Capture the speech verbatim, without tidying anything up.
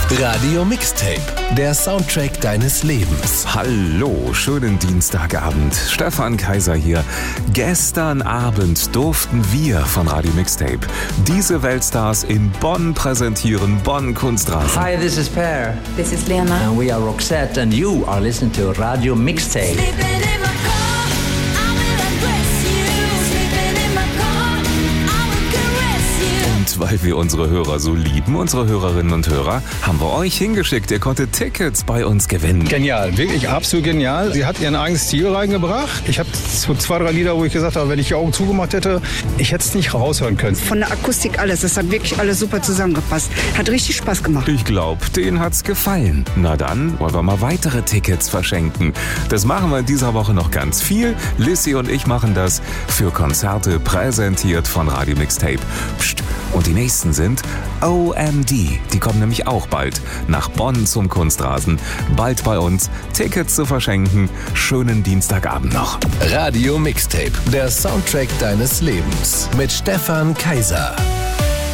Radio Mixtape, der Soundtrack deines Lebens. Hallo, schönen Dienstagabend. Stefan Kaiser hier. Gestern Abend durften wir von Radio Mixtape diese Weltstars in Bonn präsentieren. Bonn Kunstrasen. Hi, this is Per. This is Lena. And we are Roxette and you are listening to Radio Mixtape. Weil wir unsere Hörer so lieben, unsere Hörerinnen und Hörer, haben wir euch hingeschickt. Ihr konntet Tickets bei uns gewinnen. Genial, wirklich absolut genial. Sie hat ihren eigenes Stil reingebracht. Ich habe so zwei, drei Lieder, wo ich gesagt habe, wenn ich die Augen zugemacht hätte, ich hätte es nicht raushören können. Von der Akustik alles, das hat wirklich alles super zusammengepasst. Hat richtig Spaß gemacht. Ich glaube, denen hat's gefallen. Na dann wollen wir mal weitere Tickets verschenken. Das machen wir in dieser Woche noch ganz viel. Lissy und ich machen das für Konzerte, präsentiert von Radio Mixtape. Psst. Und die nächsten sind O M D. Die kommen nämlich auch bald nach Bonn zum Kunstrasen. Bald bei uns. Tickets zu verschenken. Schönen Dienstagabend noch. Radio Mixtape, der Soundtrack deines Lebens. Mit Stefan Kaiser.